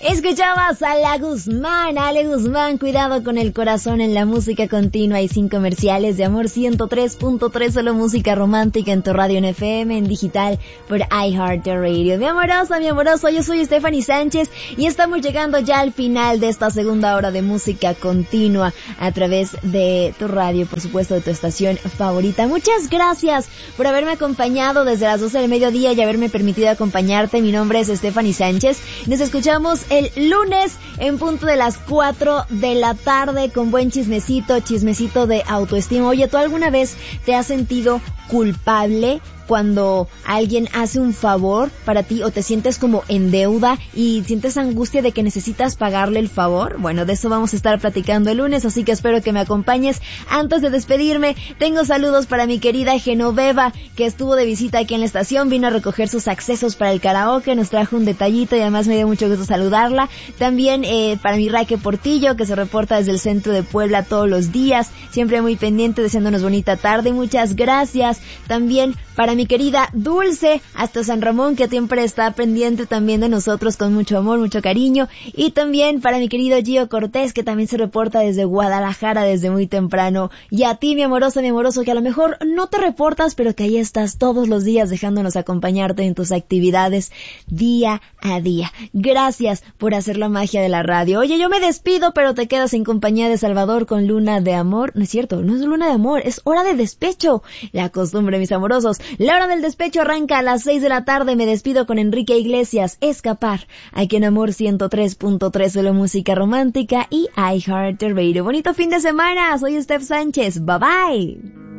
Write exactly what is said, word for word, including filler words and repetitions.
Escuchabas a La Guzmán, Ale Guzmán, cuidado con el corazón en la música continua y sin comerciales de Amor ciento tres punto tres, solo música romántica en tu radio en F M, en digital por iHeartRadio. Mi amorosa, mi amoroso, yo soy Stephanie Sánchez y estamos llegando ya al final de esta segunda hora de música continua a través de tu radio, por supuesto, de tu estación favorita. Muchas gracias por haberme acompañado desde las doce del mediodía y haberme permitido acompañarte. Mi nombre es Stephanie Sánchez. Nos escuchamos el lunes en punto de las cuatro de la tarde con buen chismecito, chismecito de autoestima. Oye, ¿tú alguna vez te has sentido culpable cuando alguien hace un favor para ti o te sientes como en deuda y sientes angustia de que necesitas pagarle el favor? Bueno, de eso vamos a estar platicando el lunes, así que espero que me acompañes. Antes de despedirme, tengo saludos para mi querida Genoveva, que estuvo de visita aquí en la estación, vino a recoger sus accesos para el karaoke, nos trajo un detallito y además me dio mucho gusto saludarla. También eh, para mi Raque Portillo, que se reporta desde el centro de Puebla todos los días, siempre muy pendiente, deseándonos bonita tarde. Muchas gracias. También para mi querida Dulce, hasta San Ramón, que siempre está pendiente también de nosotros con mucho amor, mucho cariño. Y también para mi querido Gio Cortés, que también se reporta desde Guadalajara desde muy temprano. Y a ti, mi amorosa, mi amoroso, que a lo mejor no te reportas, pero que ahí estás todos los días dejándonos acompañarte en tus actividades día a día. Gracias por hacer la magia de la radio. Oye, yo me despido, pero te quedas en compañía de Salvador con Luna de Amor. No es cierto, no es Luna de Amor, es Hora de Despecho. La costumbre, mis amorosos. La hora del despecho arranca a las seis de la tarde. Me despido con Enrique Iglesias, Escapar, aquí en Amor ciento tres punto tres, solo música romántica y iHeartRadio. Bonito fin de semana. Soy Steph Sánchez. Bye bye.